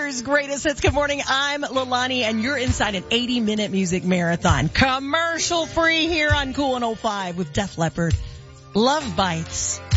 Denver's greatest hits. Good morning. I'm Leilani, and you're inside an 80-minute music marathon. Commercial free here on Cool 105 with Def Leppard. Love Bites.